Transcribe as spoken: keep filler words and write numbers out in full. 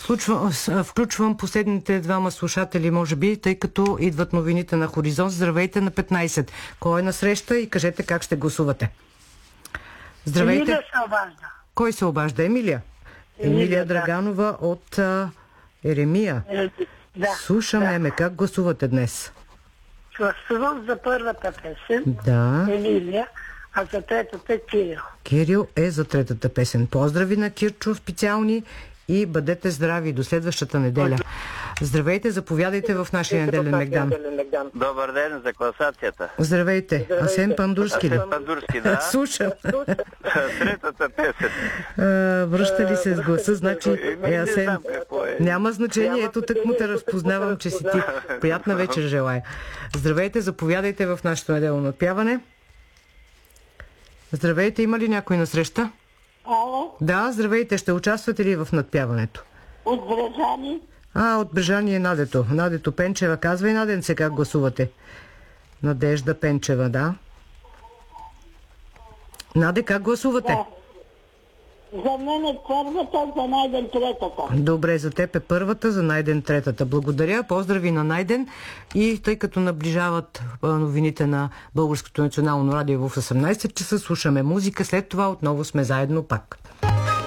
Включвам, включвам последните двама слушатели, може би, тъй като идват новините на Хоризонт. Здравейте на петнайсет. Кой е насреща и кажете как ще гласувате. Здравейте. Емилия се обажда. Кой се обажда? Емилия? Емилия, Емилия Драганова да. От а, Еремия. Е, да. Слушаме да. ме. Как гласувате днес? Гласувам за първата песен. Да. Емилия, а за третата Кирил. Кирил е за третата песен. Поздрави на Кирчо специални и бъдете здрави до следващата неделя. Здравейте, заповядайте в нашия неделен Мегдан. Добър ден за класацията. Здравейте. Асен Пандурски ли? Асен Пандурски, да. Слушам. Третата песен. Връща ли се с гласа, значи е Асен. Е. Няма значение, ето тък му те разпознавам, че си ти. Приятна вечер желая. Здравейте, заповядайте в нашето неделно отпяване. Здравейте, има ли някой на среща? Ало? Да, здравейте, ще участвате ли в надпяването? От Брежани? А, от Брежани е Надето. Надето Пенчева. Казва и Наденце как гласувате. Надежда Пенчева, да. Наде, как гласувате? Да. За мен е първата, за Найден третата. Добре, за теб е първата, за Найден третата. Благодаря, поздрави на Найден. И тъй като наближават новините на Българското национално радио в осемнайсет часа, слушаме музика. След това отново сме заедно пак.